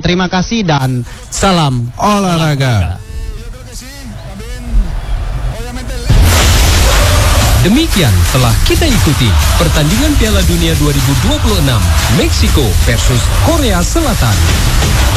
Terima kasih dan salam Olahraga. Demikian telah kita ikuti pertandingan Piala Dunia 2026 Meksiko versus Korea Selatan.